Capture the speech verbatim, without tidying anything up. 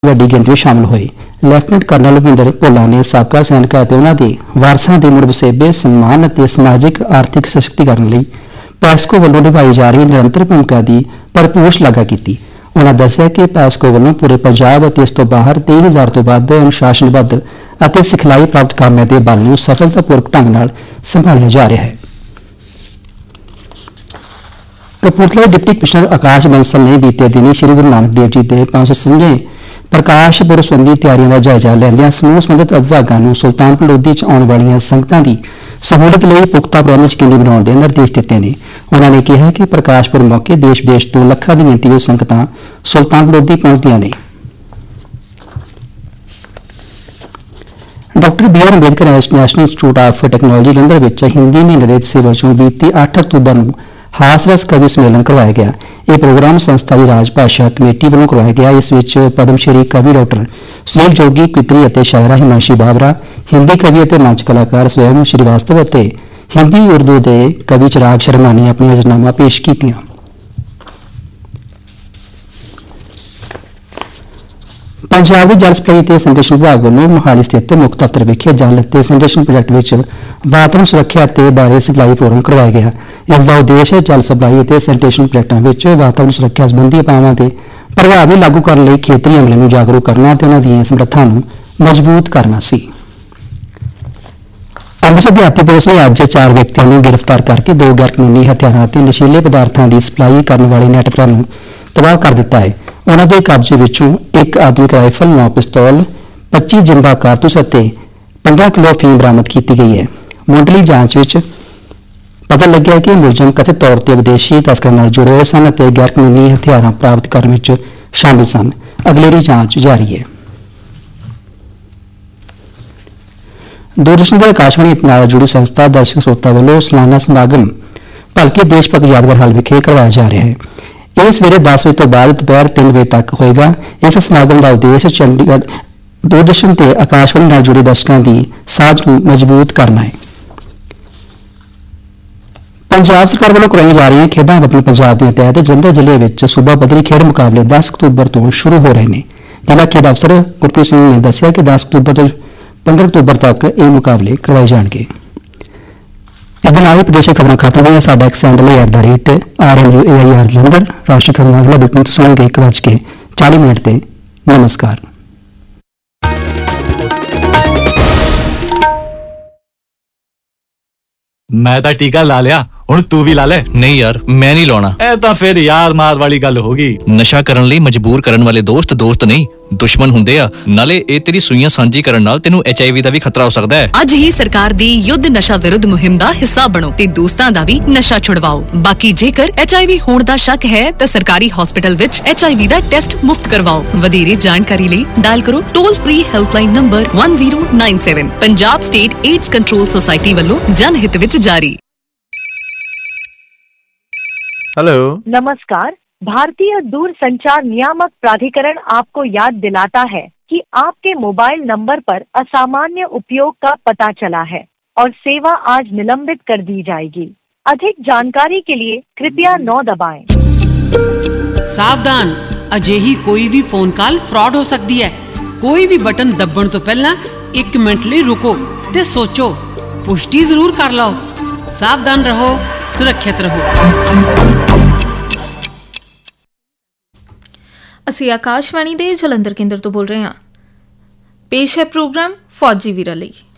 ਵੱਡੀ ਗਿਣਤੀ ਵਿੱਚ ਸ਼ਾਮਲ ਹੋਏ। ਲੈਫਟੀਨੈਂਟ ਕਰਨਲ ਭੁਪਿੰਦਰ ਭੋਲਾ ਨੇ ਸਾਬਕਾ ਸੈਨਿਕਾਂ ਅਤੇ ਉਹਨਾਂ ਦੇ ਵਾਰਸਾਂ ਦੇ ਮੁੜ ਵਸੇਬੇ, ਸਨਮਾਨ ਅਤੇ ਸਮਾਜਿਕ ਆਰਥਿਕ ਸਸ਼ਕਤੀਕਰਨ ਲਈ ਪੈਸਕੋ ਵੱਲੋਂ ਨਿਭਾਈ ਜਾ ਰਹੀ ਨਿਰੰਤਰ ਭੂਮਿਕਾ ਦੀ ਭਰਪੂਰ ਸ਼ਲਾਘਾ ਕੀਤੀ। ਉਨ੍ਹਾਂ ਦੱਸਿਆ ਕਿ ਪੈਸਕੋ ਵੱਲੋਂ ਪੂਰੇ ਪੰਜਾਬ ਅਤੇ ਇਸ ਤੋਂ ਬਾਹਰ ਤੇਈ ਹਜ਼ਾਰ ਤੋਂ ਵੱਧ ਅਨੁਸ਼ਾਸਨਬੱਧ ਅਤੇ ਸਿਖਲਾਈ ਪ੍ਰਾਪਤ ਕਾਮਿਆਂ ਦੇ ਬਲ ਨੂੰ ਸਫਲਤਾਪੂਰਵਕ ਢੰਗ ਨਾਲ ਸੰਭਾਲਿਆ ਜਾ ਰਿਹਾ ਹੈ। ਕਪੂਰਥਲਾ ਦੇ ਡਿਪਟੀ ਕਮਿਸ਼ਨਰ ਆਕਾਸ਼ ਬੰਸਲ ਨੇ ਬੀਤੇ ਦਿਨੀ ਸ੍ਰੀ ਗੁਰੂ ਨਾਨਕ ਦੇਵ ਜੀ ਦੇ ਪੰਜ ਸੌ ਸੰਝੇ ਪ੍ਰਕਾਸ਼ ਪੁਰਬ ਸੰਬੰਧੀ ਤਿਆਰੀਆਂ ਦਾ ਜਾਇਜ਼ਾ ਲੈਂਦਿਆਂ ਸਮੂਹ ਸੰਬੰਧਿਤ ਵਿਭਾਗਾਂ ਨੂੰ ਸੁਲਤਾਨਪੁਰ ਲੋਧੀ 'ਚ ਆਉਣ ਵਾਲੀਆਂ ਸੰਗਤਾਂ ਦੀ ਸਹੂਲਤ ਲਈ ਪੁਖਤਾ ਪ੍ਰਬੰਧ ਯਕੀਨੀ ਬਣਾਉਣ ਦੇ ਨਿਰਦੇਸ਼ ਦਿੱਤੇ ਨੇ। ਉਨ੍ਹਾਂ ਨੇ ਕਿਹਾ ਕਿ ਪ੍ਰਕਾਸ਼ ਪੁਰਬ ਮੌਕੇ ਦੇਸ਼ ਵਿਦੇਸ਼ ਤੋਂ ਲੱਖਾਂ ਦੀ ਗਿਣਤੀ ਵਿੱਚ ਸੰਗਤਾਂ ਸੁਲਤਾਨਪੁਰ ਲੋਧੀ ਪਹੁੰਚਦੀਆਂ ਨੇ। Doctor B R Ambedkar national institute of technology Jalandhar ਵਿੱਚ ਹਿੰਦੀ ਮਹੀਨੇ ਦੇ ਹਿੱਸੇ ਵਜੋਂ ਬੀਤੀ ਅੱਠ ਅਕਤੂਬਰ ਨੂੰ ਹਾਸ ਰਸ ਕਵੀ ਸੰਮੇਲਨ ਕਰਵਾਇਆ ਗਿਆ। ਇਹ ਪ੍ਰੋਗਰਾਮ ਸੰਸਥਾ ਦੀ ਰਾਜ ਭਾਸ਼ਾ ਕਮੇਟੀ ਵੱਲੋਂ ਕਰਵਾਇਆ ਗਿਆ। ਇਸ ਵਿੱਚ ਪਦਮ ਸ਼੍ਰੀ ਕਵੀ ਡਾਕਟਰ ਸੁਨੀਲ ਜੋਗੀ, ਕਵਿਤਰੀ ਅਤੇ ਸ਼ਾਇਰਾ ਹਿਮਾਂਸ਼ੀ ਬਾਬਰਾ, ਹਿੰਦੀ ਕਵੀ ਅਤੇ ਮੰਚ ਕਲਾਕਾਰ ਸਵੈਮ ਸ਼੍ਰੀਵਾਸਤਵ ਅਤੇ ਹਿੰਦੀ ਉਰਦੂ ਦੇ ਕਵੀ ਚਿਰਾਗ ਸ਼ਰਮਾ ਨੇ ਆਪਣੀਆਂ ਰਚਨਾਵਾਂ ਪੇਸ਼ ਕੀਤੀਆਂ। ਪੰਜਾਬ ਦੇ ਜਲ ਸਪਲਾਈ ਅਤੇ ਸੈਨੀਟੇਸ਼ਨ ਵਿਭਾਗ ਵੱਲੋਂ ਮੋਹਾਲੀ ਸਥਿਤ ਮੁੱਖ ਦਫ਼ਤਰ ਵਿਖੇ ਜਲ ਅਤੇ ਸੈਨੀਟੇਸ਼ਨ ਪ੍ਰੋਜੈਕਟ ਵਿੱਚ ਵਾਤਾਵਰਣ ਸੁਰੱਖਿਆ ਅਤੇ ਬਾਰੇ ਸਿਖਲਾਈ ਪ੍ਰੋਗਰਾਮ ਕਰਵਾਇਆ ਗਿਆ। ਇਸ ਦਾ ਉਦੇਸ਼ ਜਲ ਸਪਲਾਈ ਅਤੇ ਸੈਨੀਟੇਸ਼ਨ ਪ੍ਰੋਜੈਕਟਾਂ ਵਿੱਚ ਵਾਤਾਵਰਣ ਸੁਰੱਖਿਆ ਸੰਬੰਧੀ ਉਪਾਵਾਂ ਤੇ ਪ੍ਰਭਾਵੀ ਲਾਗੂ ਕਰਨ ਲਈ ਖੇਤਰੀ ਅਮਲੇ ਨੂੰ ਜਾਗਰੂਕ ਕਰਨਾ ਅਤੇ ਉਹਨਾਂ ਦੀਆਂ ਸਮਰੱਥਾ ਨੂੰ ਮਜ਼ਬੂਤ ਕਰਨਾ ਸੀ। ਅੰਮ੍ਰਿਤਸਰ ਦੀ ਆਤੀ ਪੁਲਿਸ ਨੇ ਅੱਜ ਚਾਰ ਵਿਅਕਤੀਆਂ ਨੂੰ ਗ੍ਰਿਫਤਾਰ ਕਰਕੇ ਦੋ ਗੈਰ ਕਾਨੂੰਨੀ ਹਥਿਆਰਾਂ ਅਤੇ ਨਸ਼ੀਲੇ ਪਦਾਰਥਾਂ ਦੀ ਸਪਲਾਈ ਕਰਨ ਵਾਲੇ ਨੈਟਵਰਕਾਂ ਨੂੰ ਤਬਾਹ ਕਰ ਦਿੱਤਾ ਹੈ। ਉਨ੍ਹਾਂ ਦੇ ਕਬਜ਼ੇ ਵਿੱਚੋਂ ਇੱਕ ਆਧੁਨਿਕ ਰਾਈਫਲ, ਨੌ ਪਿਸਤੌਲ, ਪੱਚੀ ਜਿੰਦਾ ਕਾਰਤੂਸ ਅਤੇ ਪੰਦਰਾਂ ਕਿਲੋ ਅਫੀਮ ਬਰਾਮਦ ਕੀਤੀ ਗਈ ਹੈ। ਮੁੱਢਲੀ ਜਾਂਚ ਵਿੱਚ ਪਤਾ ਲੱਗਿਆ ਕਿ ਮੁਲਜ਼ਮ ਕਥਿਤ ਤੌਰ ਤੇ ਵਿਦੇਸ਼ੀ ਤਸਕਰਾਂ ਨਾਲ ਜੁੜੇ ਹੋਏ ਸਨ ਅਤੇ ਗੈਰ ਕਾਨੂੰਨੀ ਹਥਿਆਰਾਂ ਪ੍ਰਾਪਤ ਕਰਨ ਵਿੱਚ ਸ਼ਾਮਿਲ ਸਨ। ਅਗਲੇਰੀ ਜਾਂਚ ਜਾਰੀ ਹੈ। ਦੂਰਦਰਸ਼ਨ ਦੇ ਆਕਾਸ਼ਵਾਣੀ ਨਾਲ ਜੁੜੀ ਸੰਸਥਾ ਦਰਸ਼ਕ ਸਰੋਤਾ ਵੱਲੋਂ ਸਾਲਾਨਾ ਸਮਾਗਮ ਭਲਕੇ ਦੇਸ਼ ਭਗਤ ਯਾਦਗਾਰ ਹਾਲ ਵਿਖੇ ਕਰਵਾਇਆ ਜਾ ਰਿਹਾ ਹੈ। ਇਹ ਸਵੇਰੇ ਦਸ ਵਜੇ ਤੋਂ ਬਾਅਦ ਦੁਪਹਿਰ ਤਿੰਨ ਵਜੇ ਤੱਕ ਹੋਏਗਾ। ਇਸ ਸਮਾਗਮ ਦਾ ਉਦੇਸ਼ ਚੰਡੀਗੜ੍ਹ ਦੂਰਦਰਸ਼ਨ ਤੇ ਆਕਾਸ਼ਵਾਣੀ ਨਾਲ ਜੁੜੇ ਦਰਸ਼ਕਾਂ ਦੀ ਸਾਂਝ ਨੂੰ ਮਜ਼ਬੂਤ ਕਰਨਾ ਹੈ। ਪੰਜਾਬ ਸਰਕਾਰ ਵੱਲੋਂ ਕਰਵਾਈਆਂ ਜਾ ਰਹੀਆਂ ਖੇਡਾਂ ਵਤਨ ਪੰਜਾਬ ਦੀਆਂ ਤਹਿਤ ਜਲੰਧਰ ਜ਼ਿਲ੍ਹੇ ਵਿੱਚ ਸੂਬਾ ਪੱਧਰੀ ਖੇਡ ਮੁਕਾਬਲੇ ਦਸ ਅਕਤੂਬਰ ਤੋਂ ਸ਼ੁਰੂ ਹੋ ਰਹੇ ਨੇ। ਜ਼ਿਲ੍ਹਾ ਖੇਡ ਅਫਸਰ ਗੁਰਪ੍ਰੀਤ ਸਿੰਘ ਨੇ ਦੱਸਿਆ ਕਿ ਦਸ ਅਕਤੂਬਰ ਤੋਂ ਪੰਦਰਾਂ ਅਕਤੂਬਰ ਤੱਕ ਇਹ ਮੁਕਾਬਲੇ ਕਰਵਾਏ ਜਾਣਗੇ। ਇਸ ਦੇ ਨਾਲ ਹੀ ਪ੍ਰਦੇਸ਼ਿਕ ਖਬਰਾਂ ਖਤਮ ਹੋਈਆਂ। ਸਾਡਾ ਐਕਸ ਹੈਂਡਲ ਹੈ at the rate R M U A I R Jalandhar. ਰਾਸ਼ਟਰੀ ਖਬਰਾਂ ਅਗਲਾ ਬੁਲੇਟਿਨ ਤੋਂ ਸੁਣਾਂਗੇ ਇੱਕ ਵੱਜ ਕੇ ਚਾਲੀ ਮਿੰਟ ਤੇ। ਨਮਸਕਾਰ। ਮੈਂ ਤਾਂ ਟੀਕਾ ਲਾ ਲਿਆ, ਹੁਣ ਤੂੰ ਵੀ ਲਾ ਲੈ। ਨਹੀਂ ਯਾਰ, ਮੈਂ ਨਹੀਂ ਲਾਉਣਾ। ਇਹ ਤਾਂ ਫਿਰ ਯਾਰ ਮਾਰ ਵਾਲੀ ਗੱਲ ਹੋ ਗਈ। ਨਸ਼ਾ ਕਰਨ ਲਈ ਮਜਬੂਰ ਕਰਨ ਵਾਲੇ ਦੋਸਤ ਦੋਸਤ ਨਹੀਂ, ਦੁਸ਼ਮਣ ਹੁੰਦੇ ਆ। ਨਾਲੇ ਇਹ ਤੇਰੀ ਸੂਈਆਂ ਸਾਂਝੀ ਕਰਨ ਨਾਲ ਤੈਨੂੰ ਐਚ ਆਈ ਵੀ ਦਾ ਵੀ ਖਤਰਾ ਹੋ ਸਕਦਾ ਹੈ। ਅੱਜ ਹੀ ਸਰਕਾਰ ਦੀ ਯੁੱਧ ਨਸ਼ਾ ਵਿਰੁੱਧ ਮੁਹਿੰਮ ਦਾ ਹਿੱਸਾ ਬਣੋ ਤੇ ਦੋਸਤਾਂ ਦਾ ਵੀ ਨਸ਼ਾ ਛੁਡਵਾਓ। ਬਾਕੀ ਜੇਕਰ ਐਚ ਆਈ ਵੀ ਹੋਣ ਦਾ ਸ਼ੱਕ ਹੈ ਤਾਂ ਸਰਕਾਰੀ ਹਸਪਤਾਲ ਵਿੱਚ H I we the test ਮੁਫਤ ਕਰਵਾਓ। ਵਧੇਰੇ ਜਾਣਕਾਰੀ ਲਈ ਡਾਇਲ ਕਰੋ ਟੋਲ ਫ੍ਰੀ ਹੈਲਪਲਾਈਨ ਨੰਬਰ ਇੱਕ ਜ਼ੀਰੋ ਨੌਂ ਸੱਤ। Punjab state AIDS control society ਵੱਲੋਂ ਜਨ ਹਿੱਤ ਵਿੱਚ ਜਾਰੀ। हेलो, नमस्कार। भारतीय दूरसंचार नियामक प्राधिकरण आपको याद दिलाता है कि आपके मोबाइल नंबर पर असामान्य उपयोग का पता चला है और सेवा आज निलंबित कर दी जाएगी। अधिक जानकारी के लिए कृपया नौ दबाएं। सावधान, अजिही कोई भी फोन कॉल फ्रॉड हो सकती है। कोई भी बटन दबण तो पहला एक मिनट लिए रुको ते सोचो, पुष्टि जरूर कर लो। सावधान रहो, सुरक्षित रहो। ਅਸੀਂ ਆਕਾਸ਼ਵਾਣੀ ਦੇ ਜਲੰਧਰ ਕੇਂਦਰ ਤੋਂ ਬੋਲ ਰਹੇ ਹਾਂ। ਪੇਸ਼ ਹੈ ਪ੍ਰੋਗਰਾਮ ਫੌਜੀ ਵੀਰਾਂ ਲਈ।